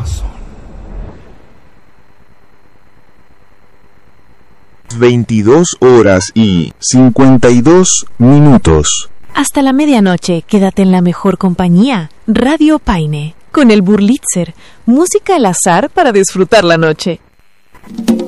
corazón. 22:52. Hasta la medianoche, quédate en la mejor compañía. Radio Paine, con el Burlitzer, música al azar para disfrutar la noche.